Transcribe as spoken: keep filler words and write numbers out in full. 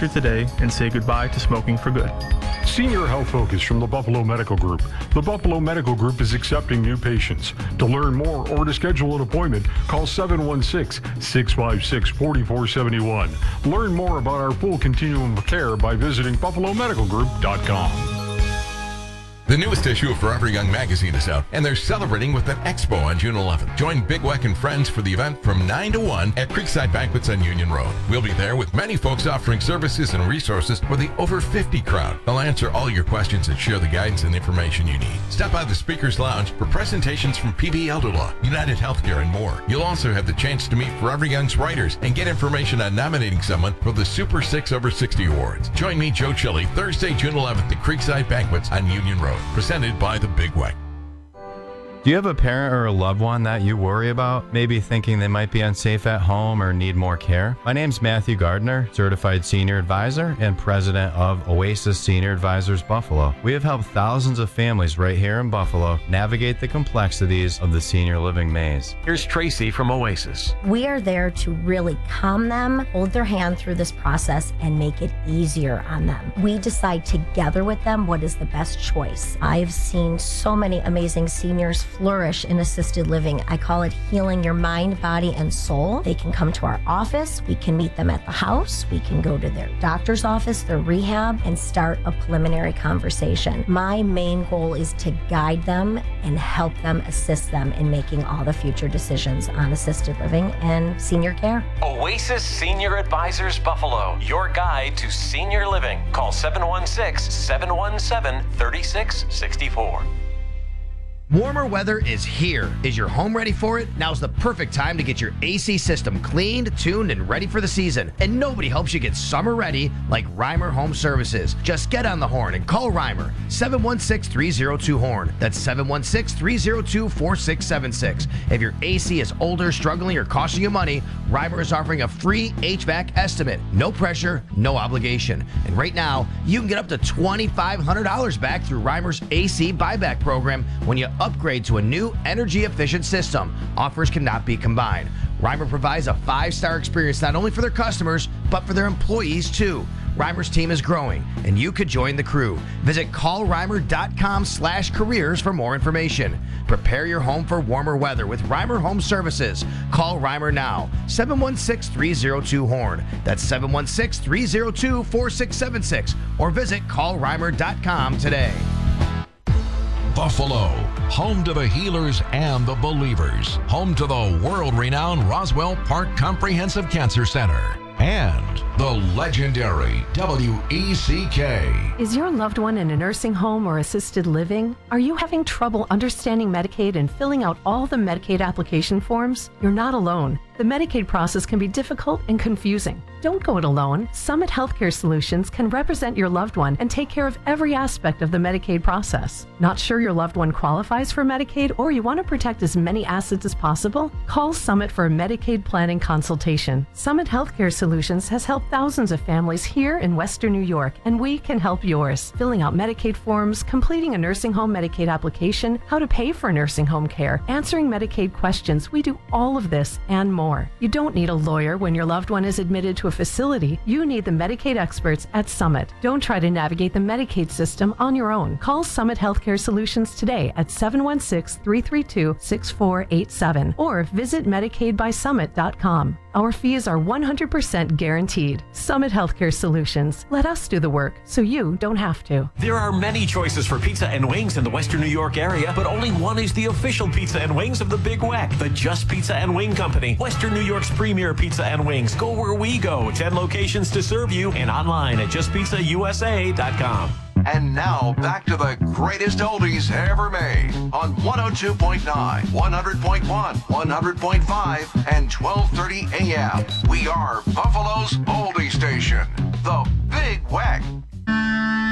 doctor today and say goodbye to smoking for good. Senior Health Focus from the Buffalo Medical Group. The Buffalo Medical Group is accepting new patients. To learn more or to schedule an appointment, call seven one six, six five six, four four seven one. Learn more about our full continuum of care by visiting buffalo medical group dot com. The newest issue of Forever Young magazine is out, and they're celebrating with an expo on June eleventh. Join Big Weck and friends for the event from nine to one at Creekside Banquets on Union Road. We'll be there with many folks offering services and resources for the over fifty crowd. They'll answer all your questions and share the guidance and information you need. Stop by the Speakers Lounge for presentations from P B Elder Law, United Healthcare, and more. You'll also have the chance to meet Forever Young's writers and get information on nominating someone for the Super six over sixty Awards. Join me, Joe Chili, Thursday, June eleventh at Creekside Banquets on Union Road. Presented by the Big Weck. Do you have a parent or a loved one that you worry about? Maybe thinking they might be unsafe at home or need more care? My name's Matthew Gardner, Certified Senior Advisor and President of Oasis Senior Advisors Buffalo. We have helped thousands of families right here in Buffalo navigate the complexities of the senior living maze. Here's Tracy from Oasis. We are there to really calm them, hold their hand through this process, and make it easier on them. We decide together with them what is the best choice. I've seen so many amazing seniors flourish in assisted living. I call it healing your mind, body, and soul. They can come to our office. We can meet them at the house. We can go to their doctor's office, their rehab, and start a preliminary conversation. My main goal is to guide them and help them, assist them in making all the future decisions on assisted living and senior care. Oasis Senior Advisors Buffalo, your guide to senior living. Call seven one six, seven one seven, three six six four. Warmer weather is here. Is your home ready for it? Now's the perfect time to get your A C system cleaned, tuned, and ready for the season. And nobody helps you get summer ready like Reimer Home Services. Just get on the horn and call Reimer, seven one six, three zero two, HORN. That's seven one six, three zero two, four six seven six. If your A C is older, struggling, or costing you money, Reimer is offering a free H V A C estimate. No pressure, no obligation. And right now, you can get up to twenty-five hundred dollars back through Reimer's A C buyback program when you upgrade to a new energy-efficient system. Offers cannot be combined. Reimer provides a five-star experience not only for their customers, but for their employees too. Reimer's team is growing, and you could join the crew. Visit call reimer dot com slash careers for more information. Prepare your home for warmer weather with Reimer Home Services. Call Reimer now, seven one six, three zero two, HORN. That's seven one six, three zero two, four six seven six. Or visit call reimer dot com today. Buffalo, home to the healers and the believers, home to the world-renowned Roswell Park Comprehensive Cancer Center, and the legendary W E C K. Is your loved one in a nursing home or assisted living? Are you having trouble understanding Medicaid and filling out all the Medicaid application forms? You're not alone. The Medicaid process can be difficult and confusing. Don't go it alone. Summit Healthcare Solutions can represent your loved one and take care of every aspect of the Medicaid process. Not sure your loved one qualifies for Medicaid or you want to protect as many assets as possible? Call Summit for a Medicaid planning consultation. Summit Healthcare Solutions has helped thousands of families here in Western New York, and we can help yours. Filling out Medicaid forms, completing a nursing home Medicaid application, how to pay for nursing home care, answering Medicaid questions. We do all of this and more. More. You don't need a lawyer when your loved one is admitted to a facility. You need the Medicaid experts at Summit. Don't try to navigate the Medicaid system on your own. Call Summit Healthcare Solutions today at seven one six, three three two, six four eight seven or visit medicaid by summit dot com. Our fees are one hundred percent guaranteed. Summit Healthcare Solutions. Let us do the work so you don't have to. There are many choices for pizza and wings in the Western New York area, but only one is the official pizza and wings of the Big Weck, the Just Pizza and Wing Company. Western New York's premier pizza and wings. Go where we go. ten locations to serve you and online at just pizza u s a dot com. And now, back to the greatest oldies ever made on one oh two point nine, one hundred point one, one hundred point five, and twelve thirty a m. We are Buffalo's oldie station, the Big Weck.